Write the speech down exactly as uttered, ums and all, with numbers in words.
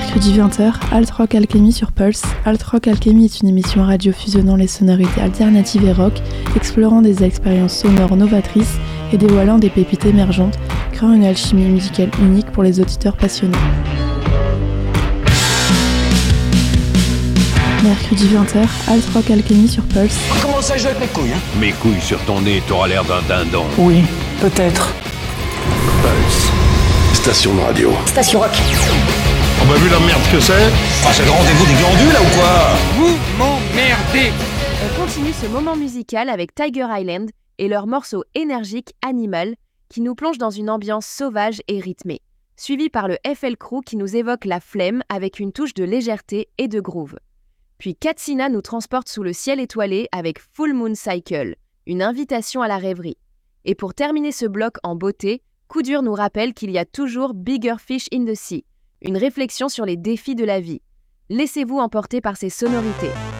Mercredi vingt heures, Alt Rock Alchemy sur Pulse. Alt Rock Alchemy est une émission radio fusionnant les sonorités alternatives et rock, explorant des expériences sonores novatrices et dévoilant des pépites émergentes, créant une alchimie musicale unique pour les auditeurs passionnés. Mercredi vingt heures, Alt Rock Alchemy sur Pulse. On commence à jouer avec mes couilles, hein. Mes couilles sur ton nez, t'auras l'air d'un dindon. Oui, peut-être. Pulse. Station de radio. Station rock. On m'a vu la merde que c'est. Ah, c'est le rendez-vous des glandules, là, ou quoi? Vous m'emmerdez. On continue ce moment musical avec Tiger Island et leur morceau énergique Animal, qui nous plonge dans une ambiance sauvage et rythmée, suivi par le F L Crew qui nous évoque la flemme avec une touche de légèreté et de groove. Puis Katsina nous transporte sous le ciel étoilé avec Full Moon Cycle, une invitation à la rêverie. Et pour terminer ce bloc en beauté, Coup dur nous rappelle qu'il y a toujours Bigger Fish in the Sea, une réflexion sur les défis de la vie. Laissez-vous emporter par ces sonorités.